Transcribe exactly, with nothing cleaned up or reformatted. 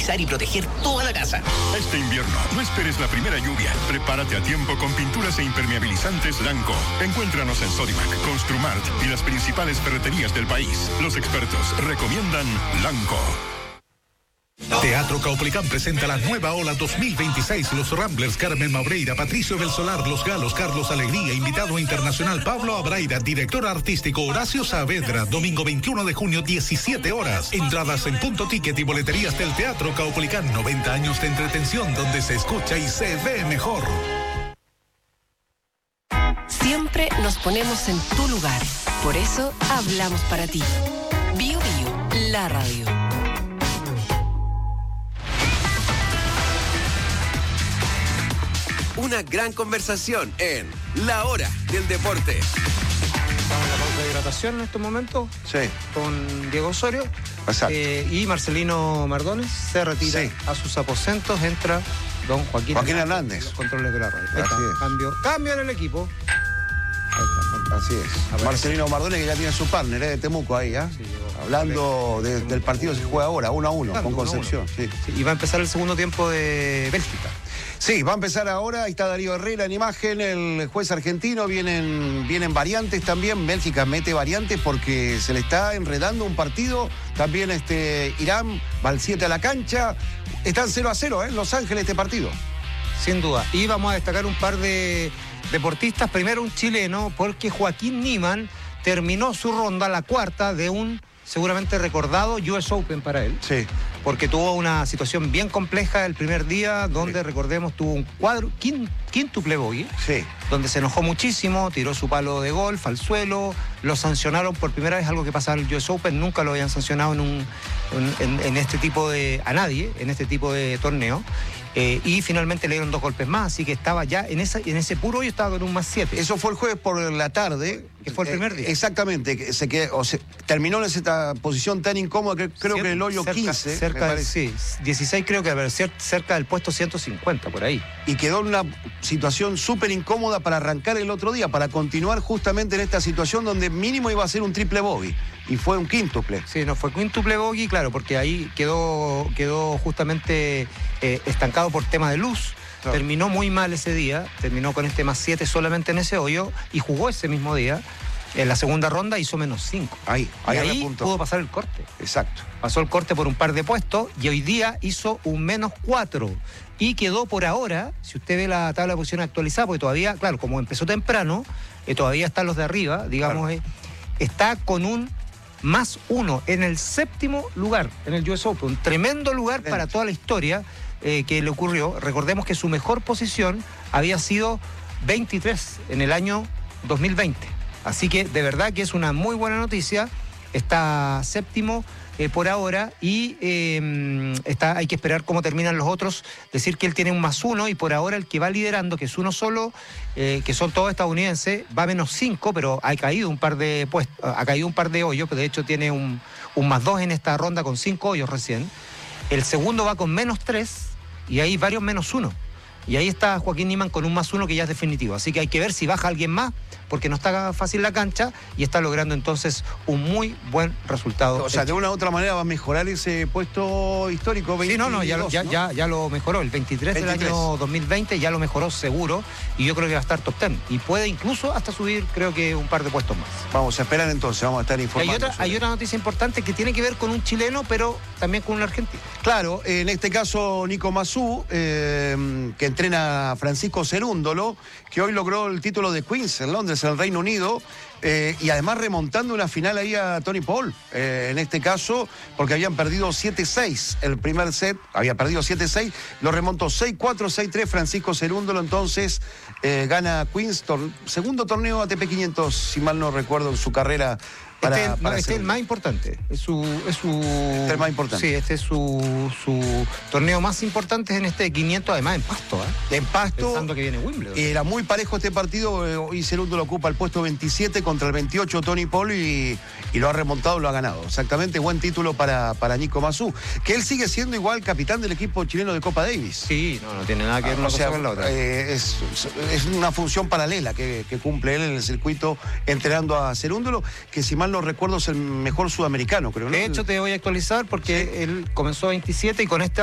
impermeabilizar y proteger toda la casa. Este invierno, no esperes la primera lluvia. Prepárate a tiempo con pinturas e impermeabilizantes Lanco. Encuéntranos en Sodimac, Construmart y las principales ferreterías del país. Los expertos recomiendan Lanco. Teatro Caupolicán presenta la nueva ola dos mil veintiséis. Los Ramblers, Carmen Maureira, Patricio Belsolar, Los Galos, Carlos Alegría, invitado internacional Pablo Abraira, director artístico Horacio Saavedra. Domingo veintiuno de junio, diecisiete horas. Entradas en Punto Ticket y boleterías del Teatro Caupolicán. noventa años de entretención donde se escucha y se ve mejor. Siempre nos ponemos en tu lugar. Por eso hablamos para ti. Bio Bio, la radio. Una gran conversación en La Hora del Deporte. Estamos en la pausa de hidratación en estos momentos. Sí. Con Diego Osorio. Exacto. Eh, y Marcelino Mardones se retira Sí. a sus aposentos. Entra don Joaquín, Joaquín Hernández. Los controles de la radio. Ahí Así está. es. Cambio, cambio en el equipo. Ahí está. Así es. Aparece. Marcelino Mardones, que ya tiene su partner, ¿eh? De Temuco ahí, ¿ah? Sí, llegó. Hablando de- del partido que se juega ahora, uno a uno, Claro, con uno a Concepción. uno. Sí. Sí, y va a empezar el segundo tiempo de Bélgica. Sí, va a empezar ahora. Ahí está Darío Herrera en imagen, el juez argentino. Vienen, vienen variantes también. Bélgica mete variantes porque se le está enredando un partido. También este Irán va al siete a la cancha. Están cero a cero, ¿eh? En Los Ángeles este partido. Sin duda. Y vamos a destacar un par de deportistas. Primero un chileno, porque Joaquín Niemann terminó su ronda, la cuarta, de un seguramente recordado U S Open para él. Sí. Porque tuvo una situación bien compleja el primer día, donde, sí, recordemos, tuvo un cuadro, quin, quíntuple bogey, Sí. donde se enojó muchísimo, tiró su palo de golf al suelo, lo sancionaron por primera vez, algo que pasaba en el U S Open, nunca lo habían sancionado en, un, en, en este tipo de, a nadie, en este tipo de torneo. Eh, y finalmente le dieron dos golpes más, así que estaba ya en, esa, en ese puro hoyo, estaba con un más siete. Eso fue el jueves por la tarde. Que fue el primer día. Eh, exactamente, que se quedó, o se, terminó en esa posición tan incómoda que creo que el hoyo cerca, quince. Cerca me de, parece. sí, dieciséis creo que, a ver, cer- cerca del puesto ciento cincuenta, por ahí. Y quedó en una situación súper incómoda para arrancar el otro día, para continuar justamente en esta situación donde mínimo iba a ser un triple bogey. Y fue un quíntuple. Sí, no, fue quíntuple bogey, claro, porque ahí quedó, quedó justamente eh, estancado por tema de luz. Claro. Terminó muy mal ese día, terminó con este más siete solamente en ese hoyo y jugó ese mismo día. En la segunda ronda hizo menos cinco. Ahí, ahí, y ahí repuntó. pudo pasar el corte. Exacto. Pasó el corte por un par de puestos y hoy día hizo un menos cuatro. Y quedó por ahora, si usted ve la tabla de posiciones actualizada, porque todavía, claro, como empezó temprano, eh, todavía están los de arriba, digamos, Claro. eh, está con un más uno en el séptimo lugar en el U S Open. Un tremendo lugar Bien. para toda la historia eh, que le ocurrió. Recordemos que su mejor posición había sido veintitrés en el año dos mil veinte. Así que de verdad que es una muy buena noticia. Está séptimo eh, por ahora y eh, está, hay que esperar cómo terminan los otros. Decir que él tiene un más uno y por ahora el que va liderando, que es uno solo, eh, que son todos estadounidenses, va a menos cinco, pero ha caído un par de puestos, ha caído un par de hoyos, pero de hecho tiene un, un más dos en esta ronda con cinco hoyos recién. El segundo va con menos tres y hay varios menos uno. Y ahí está Joaquín Niemann con un más uno que ya es definitivo. Así que hay que ver si baja alguien más, porque no está fácil la cancha y está logrando entonces un muy buen resultado. O sea, de una u otra manera va a mejorar ese puesto histórico. Sí, no, no, ya, lo- ya, ¿no? ya, ya lo mejoró. El veintitrés, veintitrés del año dos mil veinte ya lo mejoró seguro y yo creo que va a estar top diez. Y puede incluso hasta subir, creo que un par de puestos más. Vamos a esperar entonces, vamos a estar Y informando. hay otra, sobre hay otra noticia importante que tiene que ver con un chileno, pero también con un argentino. Claro, en este caso Nico Massú, eh, que entrena a Francisco Cerúndolo, que hoy logró el título de Queens en Londres, en el Reino Unido, eh, y además remontando una final ahí a Tony Paul, eh, en este caso, porque habían perdido siete seis el primer set, había perdido siete seis, lo remontó seis cuatro, seis tres Francisco Cerúndolo, entonces eh, gana Queens, tor- segundo torneo A T P quinientos, si mal no recuerdo, en su carrera. Para, este, no, para este es el Cerúndolo. más importante. Es su, es su, Este es el más importante. Sí, este es su, su torneo más importante en este de quinientos, además en Pasto. ¿eh? En Pasto. Pensando que viene Wimbledon. Era muy parejo este partido. eh, Hoy Cerúndolo ocupa el puesto veintisiete contra el veintiocho Tony Paul y, y lo ha remontado, lo ha ganado. Exactamente, buen título para, para Nico Massú. Que él sigue siendo igual capitán del equipo chileno de Copa Davis. Sí, no, no tiene nada que ver Ah, una o cosa sea, con la otra. eh, es, es una función paralela que, que cumple él en el circuito entrenando a Cerúndolo, que si mal no recuerdo es el mejor sudamericano, creo, ¿no? De hecho, te voy a actualizar porque Sí. él comenzó veintisiete y con este